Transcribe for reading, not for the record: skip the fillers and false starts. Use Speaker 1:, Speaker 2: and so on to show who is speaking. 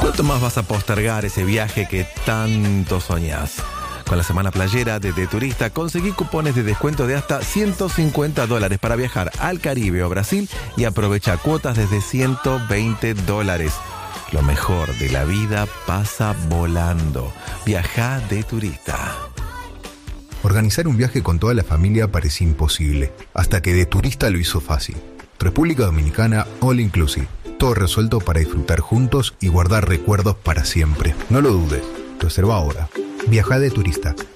Speaker 1: ¿Cuánto más vas a postergar ese viaje que tanto soñás? Con la semana playera de Turista conseguí cupones de descuento de hasta $150 para viajar al Caribe o Brasil y aprovecha cuotas desde $120. Lo mejor de la vida pasa volando. Viaja de Turista.
Speaker 2: Organizar un viaje con toda la familia parecía imposible, hasta que de Turista lo hizo fácil. República Dominicana All Inclusive. Todo resuelto para disfrutar juntos y guardar recuerdos para siempre. No lo dudes. Reserva ahora. Viaja de Turista.